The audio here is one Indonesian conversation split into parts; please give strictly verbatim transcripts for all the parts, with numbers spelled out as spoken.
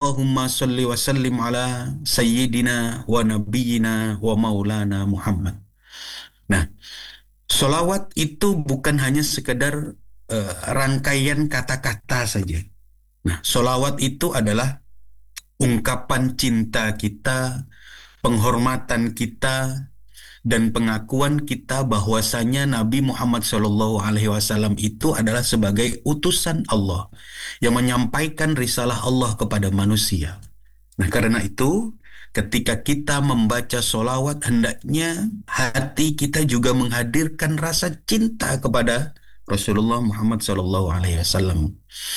Allahumma salli wa sallim ala sayyidina wa nabiyyina wa maulana Muhammad. Nah, solawat itu bukan hanya sekedar uh, rangkaian kata-kata saja. Nah, solawat itu adalah ungkapan cinta kita, penghormatan kita, dan pengakuan kita bahwasanya Nabi Muhammad shallallahu alaihi wasallam itu adalah sebagai utusan Allah yang menyampaikan risalah Allah kepada manusia. Nah, karena itu ketika kita membaca solawat, hendaknya hati kita juga menghadirkan rasa cinta kepada Rasulullah Muhammad shallallahu alaihi wasallam.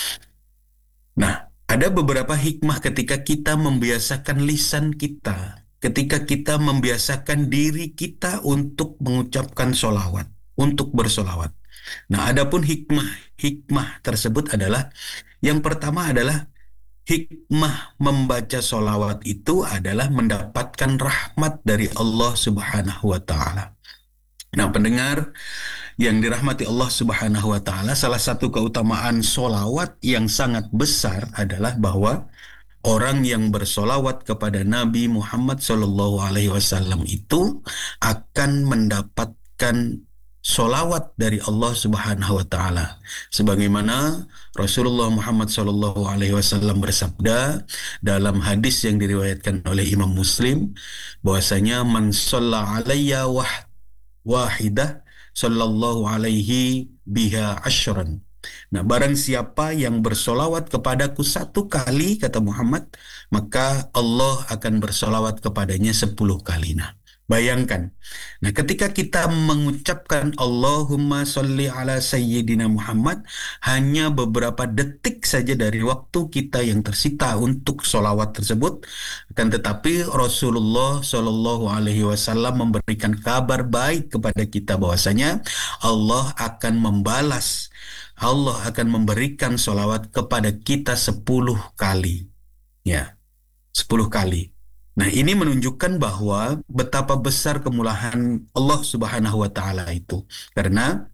Nah, ada beberapa hikmah ketika kita membiasakan lisan kita, ketika kita membiasakan diri kita untuk mengucapkan solawat, untuk bersolawat. Nah, adapun hikmah-hikmah tersebut adalah, yang pertama adalah hikmah membaca solawat itu adalah mendapatkan rahmat dari Allah Subhanahu wa Ta'ala. Nah, pendengar yang dirahmati Allah Subhanahu wa Ta'ala, salah satu keutamaan solawat yang sangat besar adalah bahwa orang yang bersolawat kepada Nabi Muhammad shallallahu alaihi wasallam itu akan mendapatkan solawat dari Allah Subhanahu wa Ta'ala. Sebagaimana Rasulullah Muhammad shallallahu alaihi wasallam bersabda dalam hadis yang diriwayatkan oleh Imam Muslim, bahwasanya man shalla alayya wah, wahidah sallallahu alaihi biha asyran. Nah, barang siapa yang bersolawat kepadaku satu kali, kata Muhammad, maka Allah akan bersolawat kepadanya sepuluh kali. Nah, bayangkan. Nah, ketika kita mengucapkan Allahumma sholli ala sayyidina Muhammad, hanya beberapa detik saja dari waktu kita yang tersita untuk solawat tersebut, akan tetapi Rasulullah Shallallahu Alaihi Wasallam memberikan kabar baik kepada kita bahwasanya Allah akan membalas, Allah akan memberikan solawat kepada kita sepuluh kali. Ya, sepuluh kali. Nah, ini menunjukkan bahwa betapa besar kemuliaan Allah Subhanahu wa Ta'ala itu. Karena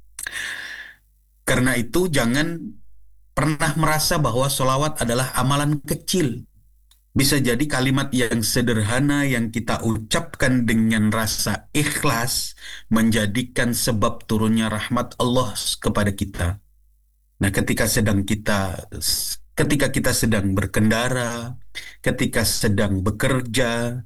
karena itu jangan pernah merasa bahwa solawat adalah amalan kecil. Bisa jadi kalimat yang sederhana yang kita ucapkan dengan rasa ikhlas menjadikan sebab turunnya rahmat Allah kepada kita. Nah, ketika sedang kita ketika kita sedang berkendara, ketika sedang bekerja,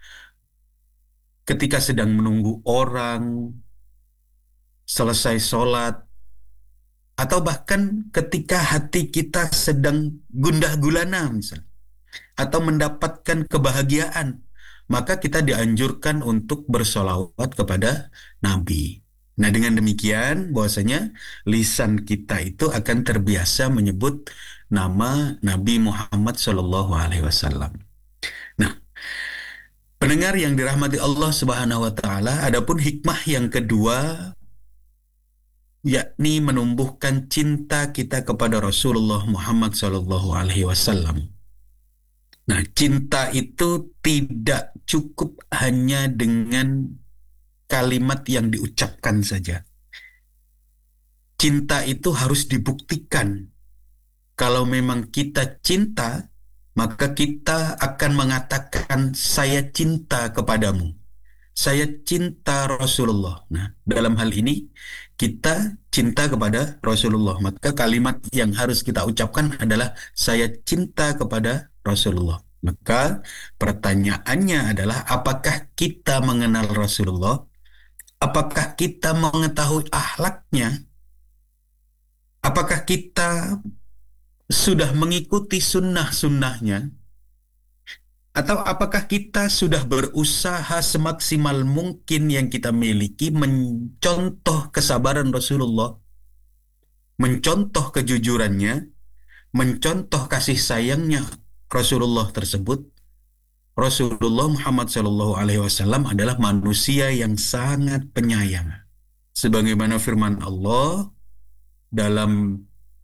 ketika sedang menunggu orang, selesai sholat, atau bahkan ketika hati kita sedang gundah gulana misalnya, atau mendapatkan kebahagiaan, maka kita dianjurkan untuk bersolawat kepada Nabi. Nah, dengan demikian bahwasanya lisan kita itu akan terbiasa menyebut nama Nabi Muhammad shallallahu alaihi wasallam. Nah, pendengar yang dirahmati Allah Subhanahu wa Ta'ala, adapun hikmah yang kedua yakni menumbuhkan cinta kita kepada Rasulullah Muhammad shallallahu alaihi wasallam. Nah, cinta itu tidak cukup hanya dengan kalimat yang diucapkan saja. Cinta itu harus dibuktikan. Kalau memang kita cinta, maka kita akan mengatakan, saya cinta kepadamu. Saya cinta Rasulullah. Nah, dalam hal ini, kita cinta kepada Rasulullah. Maka kalimat yang harus kita ucapkan adalah, saya cinta kepada Rasulullah. Maka pertanyaannya adalah, apakah kita mengenal Rasulullah? Apakah kita mengetahui akhlaknya? Apakah kita sudah mengikuti sunnah-sunnahnya? Atau apakah kita sudah berusaha semaksimal mungkin yang kita miliki mencontoh kesabaran Rasulullah, mencontoh kejujurannya, mencontoh kasih sayangnya Rasulullah tersebut? Rasulullah Muhammad shallallahu alaihi wasallam adalah manusia yang sangat penyayang. Sebagaimana firman Allah dalam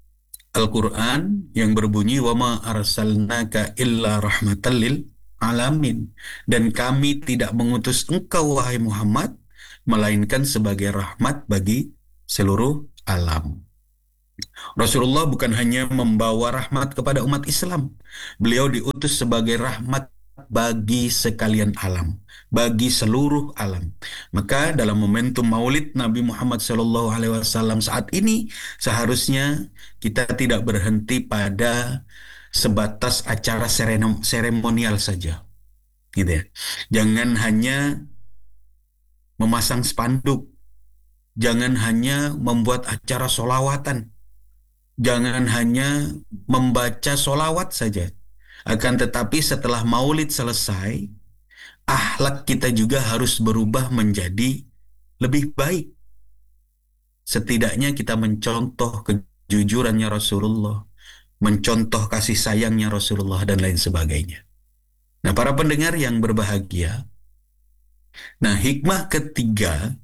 Al-Quran yang berbunyi, wa ma arsalnaka illa rahmatan lil alamin. Dan kami tidak mengutus engkau, wahai Muhammad, melainkan sebagai rahmat bagi seluruh alam. Rasulullah bukan hanya membawa rahmat kepada umat Islam. Beliau diutus sebagai rahmat bagi sekalian alam, bagi seluruh alam. Maka dalam momentum Maulid Nabi Muhammad shallallahu alaihi wasallam saat ini seharusnya kita tidak berhenti pada sebatas acara seremonial saja, gitu ya. Jangan hanya memasang spanduk, jangan hanya membuat acara solawatan, jangan hanya membaca solawat saja. Akan tetapi setelah maulid selesai, akhlak kita juga harus berubah menjadi lebih baik. Setidaknya kita mencontoh kejujurannya Rasulullah, mencontoh kasih sayangnya Rasulullah, dan lain sebagainya. Nah, para pendengar yang berbahagia, nah hikmah ketiga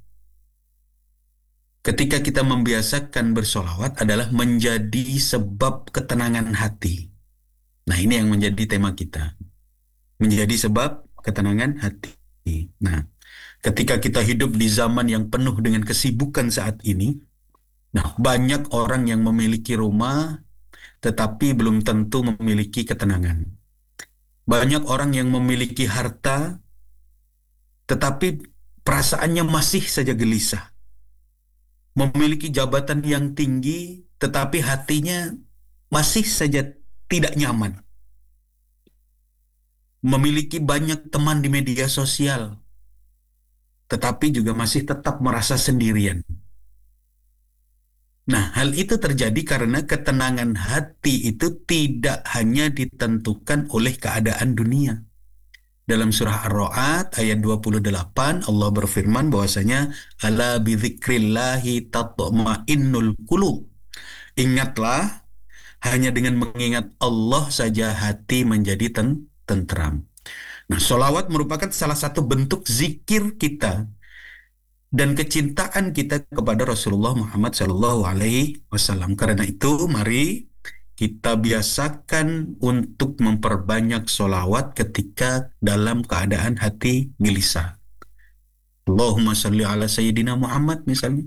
ketika kita membiasakan bersolawat adalah menjadi sebab ketenangan hati. Nah, ini yang menjadi tema kita. Menjadi sebab ketenangan hati. Nah, ketika kita hidup di zaman yang penuh dengan kesibukan saat ini, nah, banyak orang yang memiliki rumah, tetapi belum tentu memiliki ketenangan. Banyak orang yang memiliki harta, tetapi perasaannya masih saja gelisah. Memiliki jabatan yang tinggi, tetapi hatinya masih saja tidak nyaman. Memiliki banyak teman di media sosial, tetapi juga masih tetap merasa sendirian. Nah, hal itu terjadi karena ketenangan hati itu tidak hanya ditentukan oleh keadaan dunia. Dalam surah Ar-Ra'd ayat dua puluh delapan, Allah berfirman bahwasanya ala bidzikrillahi tatma'innul qulub. Ingatlah, hanya dengan mengingat Allah saja hati menjadi ten tentram. Nah, sholawat merupakan salah satu bentuk zikir kita dan kecintaan kita kepada Rasulullah Muhammad shallallahu alaihi wasallam. Karena itu, mari kita biasakan untuk memperbanyak sholawat ketika dalam keadaan hati gelisah. Allahumma sholli ala Sayyidina Muhammad misalnya.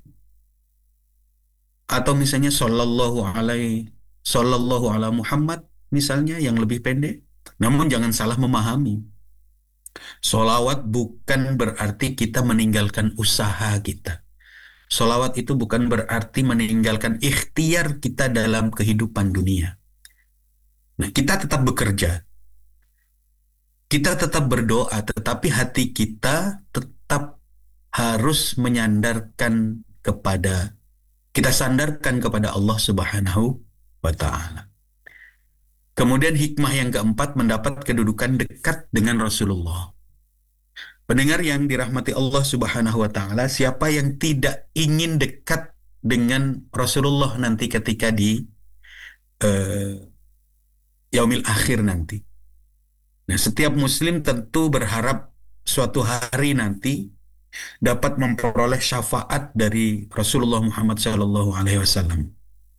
Atau misalnya sallallahu alaihi sallallahu ala Muhammad misalnya, yang lebih pendek. Namun jangan salah memahami. Sholawat bukan berarti kita meninggalkan usaha kita. Sholawat itu bukan berarti meninggalkan ikhtiar kita dalam kehidupan dunia. Nah, kita tetap bekerja. Kita tetap berdoa, tetapi hati kita tetap harus menyandarkan kepada, kita sandarkan kepada Allah Subhanahu wa Ta'ala. Kemudian hikmah yang keempat, mendapat kedudukan dekat dengan Rasulullah. Pendengar yang dirahmati Allah Subhanahu wa Ta'ala, siapa yang tidak ingin dekat dengan Rasulullah nanti ketika di uh, yaumil akhir nanti? Nah, setiap muslim tentu berharap suatu hari nanti dapat memperoleh syafaat dari Rasulullah Muhammad shallallahu alaihi wasallam.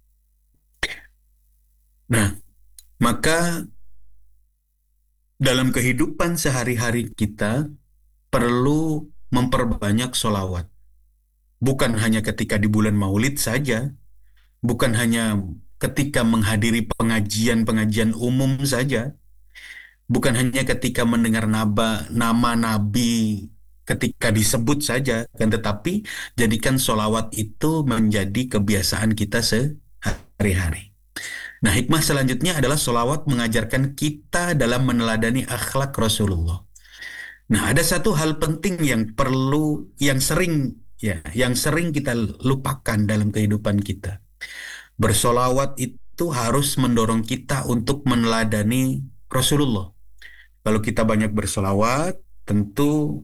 Nah, maka dalam kehidupan sehari-hari kita perlu memperbanyak sholawat. Bukan hanya ketika di bulan Maulid saja, bukan hanya ketika menghadiri pengajian-pengajian umum saja, bukan hanya ketika mendengar naba, nama Nabi ketika disebut saja, kan, tetapi jadikan sholawat itu menjadi kebiasaan kita sehari-hari. Nah, hikmah selanjutnya adalah sholawat mengajarkan kita dalam meneladani akhlak Rasulullah. Nah, ada satu hal penting yang perlu, yang sering ya, yang sering kita lupakan dalam kehidupan kita. Bersolawat itu harus mendorong kita untuk meneladani Rasulullah. Kalau kita banyak bersolawat, tentu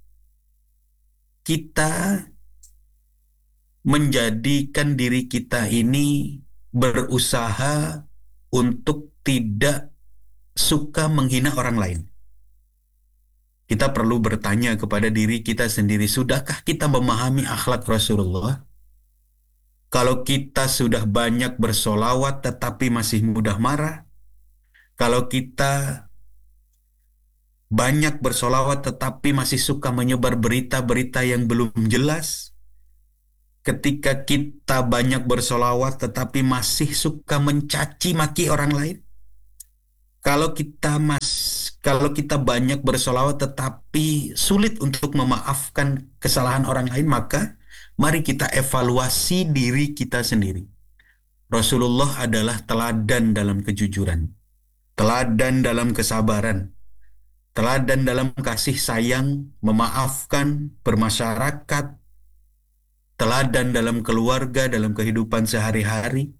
kita menjadikan diri kita ini berusaha untuk tidak suka menghina orang lain. Kita perlu bertanya kepada diri kita sendiri, sudahkah kita memahami akhlak Rasulullah? Kalau kita sudah banyak bersolawat tetapi masih mudah marah, kalau kita banyak bersolawat tetapi masih suka menyebar berita-berita yang belum jelas, ketika kita banyak bersolawat tetapi masih suka mencaci maki orang lain? Kalau kita mas, kalau kita banyak bersolawat tetapi sulit untuk memaafkan kesalahan orang lain, maka mari kita evaluasi diri kita sendiri. Rasulullah adalah teladan dalam kejujuran, teladan dalam kesabaran, teladan dalam kasih sayang, memaafkan, bermasyarakat, teladan dalam keluarga, dalam kehidupan sehari-hari.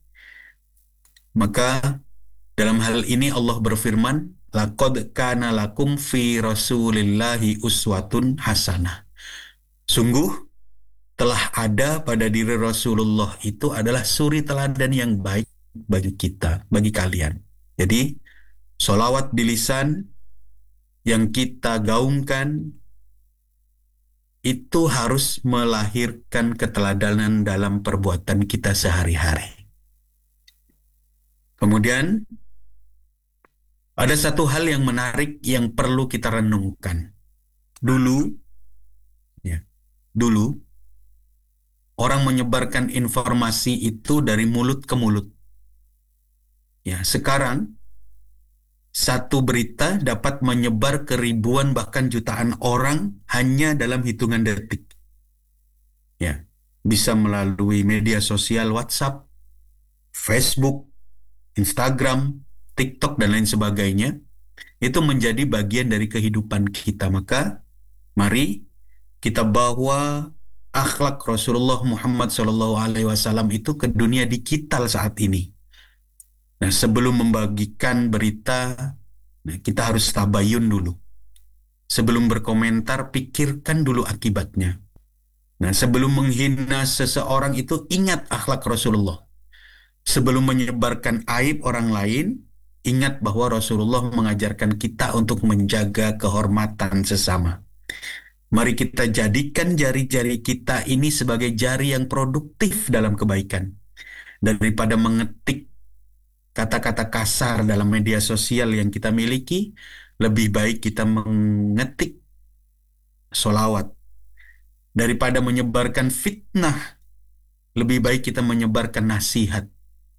Maka dalam hal ini Allah berfirman, laqad kana lakum fi Rasulillahi uswatun hasanah. Sungguh telah ada pada diri Rasulullah itu adalah suri teladan yang baik bagi kita, bagi kalian. Jadi, solawat di lisan yang kita gaungkan itu harus melahirkan keteladanan dalam perbuatan kita sehari-hari. Kemudian, ada satu hal yang menarik yang perlu kita renungkan. Dulu, ya, dulu, orang menyebarkan informasi itu dari mulut ke mulut. Ya, sekarang, satu berita dapat menyebar ke ribuan bahkan jutaan orang hanya dalam hitungan detik. Ya, bisa melalui media sosial WhatsApp, Facebook, Instagram, TikTok, dan lain sebagainya. Itu menjadi bagian dari kehidupan kita. Maka, mari kita bawa akhlak Rasulullah Muhammad shallallahu alaihi wasallam itu ke dunia digital saat ini. Nah, sebelum membagikan berita, nah, kita harus tabayun dulu. Sebelum berkomentar, pikirkan dulu akibatnya. Nah, sebelum menghina seseorang itu, ingat akhlak Rasulullah. Sebelum menyebarkan aib orang lain, ingat bahwa Rasulullah mengajarkan kita untuk menjaga kehormatan sesama. Mari kita jadikan jari-jari kita ini sebagai jari yang produktif dalam kebaikan. Daripada mengetik kata-kata kasar dalam media sosial yang kita miliki, lebih baik kita mengetik solawat. Daripada menyebarkan fitnah, lebih baik kita menyebarkan nasihat.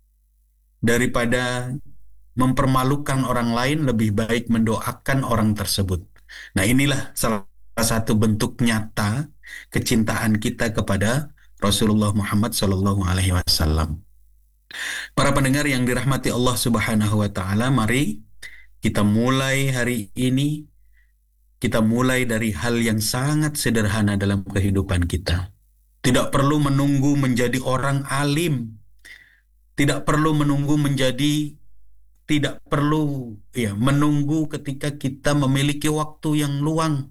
Daripada mempermalukan orang lain, lebih baik mendoakan orang tersebut. Nah, inilah salah satu bentuk nyata kecintaan kita kepada Rasulullah Muhammad shallallahu alaihi wasallam. Para pendengar yang dirahmati Allah Subhanahu wa taala, mari kita mulai hari ini, kita mulai dari hal yang sangat sederhana dalam kehidupan kita. Tidak perlu menunggu menjadi orang alim, tidak perlu menunggu menjadi tidak perlu ya menunggu ketika kita memiliki waktu yang luang.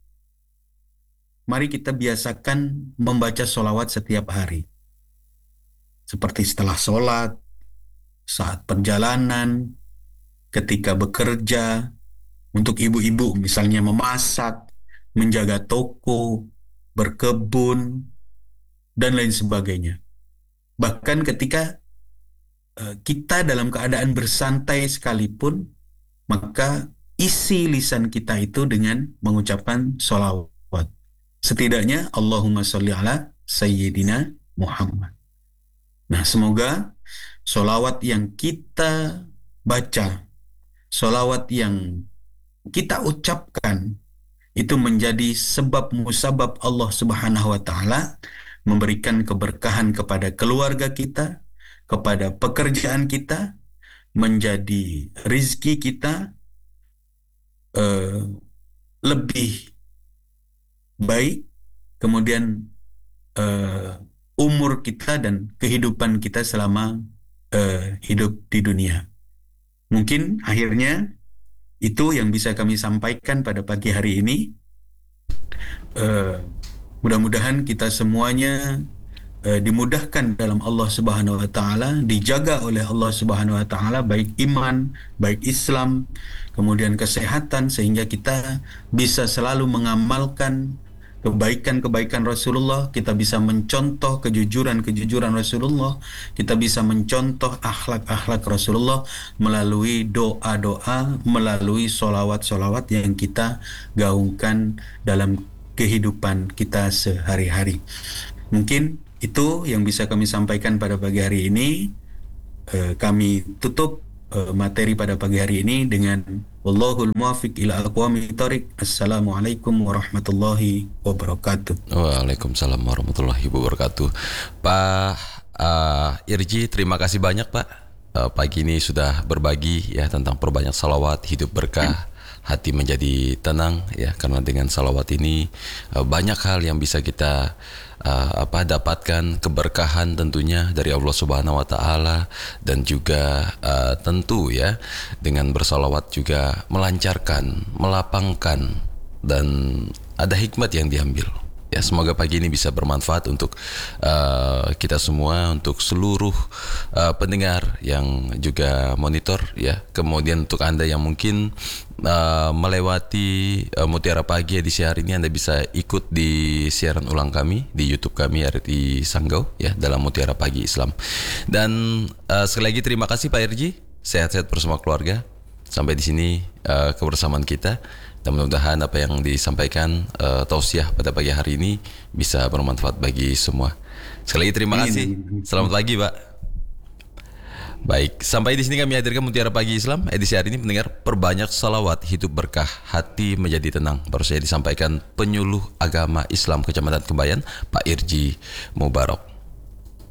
Mari kita biasakan membaca sholawat setiap hari. Seperti setelah sholat, saat perjalanan, ketika bekerja, untuk ibu-ibu misalnya memasak, menjaga toko, berkebun, dan lain sebagainya. Bahkan ketika uh, kita dalam keadaan bersantai sekalipun, maka isi lisan kita itu dengan mengucapkan sholawat. Setidaknya Allahumma sholli ala Sayyidina Muhammad. Nah, semoga sholawat yang kita baca, sholawat yang kita ucapkan, itu menjadi sebab musabab Allah Subhanahu wa taala memberikan keberkahan kepada keluarga kita, kepada pekerjaan kita, menjadi rizki kita uh, lebih baik, kemudian uh, umur kita dan kehidupan kita selama uh, hidup di dunia. Mungkin akhirnya itu yang bisa kami sampaikan pada pagi hari ini. Uh, mudah-mudahan kita semuanya uh, dimudahkan dalam Allah Subhanahu wa taala, dijaga oleh Allah Subhanahu wa taala, baik iman, baik Islam, kemudian kesehatan, sehingga kita bisa selalu mengamalkan kebaikan-kebaikan Rasulullah, kita bisa mencontoh kejujuran-kejujuran Rasulullah, kita bisa mencontoh akhlak-akhlak Rasulullah melalui doa-doa, melalui solawat-solawat yang kita gaungkan dalam kehidupan kita sehari-hari. Mungkin itu yang bisa kami sampaikan pada pagi hari ini. Eh, kami tutup eh, materi pada pagi hari ini dengan Wallahul muwaffiq ila aqwamit thoriq. Assalamualaikum warahmatullahi wabarakatuh. Waalaikumsalam warahmatullahi wabarakatuh. Pak uh, Irji, terima kasih banyak Pak. Uh, pagi ini sudah berbagi ya tentang perbanyak salawat, hidup berkah, hati menjadi tenang ya, karena dengan salawat ini uh, banyak hal yang bisa kita uh, apa dapatkan keberkahan tentunya dari Allah Subhanahu wa taala, dan juga uh, tentu ya dengan bersalawat juga melancarkan, melapangkan, dan ada hikmat yang diambil. Ya, semoga pagi ini bisa bermanfaat untuk uh, kita semua, untuk seluruh uh, pendengar yang juga monitor ya. Kemudian untuk Anda yang mungkin uh, melewati uh, Mutiara Pagi edisi hari ini, Anda bisa ikut di siaran ulang kami di YouTube kami R T I Sanggau ya, dalam Mutiara Pagi Islam. Dan uh, sekali lagi terima kasih Pak Irji. Sehat-sehat bersama keluarga. Sampai di sini uh, kebersamaan kita. Dan mudah-mudahan apa yang disampaikan uh, tausiah pada pagi hari ini bisa bermanfaat bagi semua. Sekali lagi terima kasih. Selamat pagi, Pak. Baik, sampai di sini kami hadirkan Mutiara Pagi Islam edisi hari ini. Pendengar, perbanyak salawat, hidup berkah, hati menjadi tenang. Baru saya disampaikan penyuluh agama Islam Kecamatan Kebayan, Pak Irji Mubarok.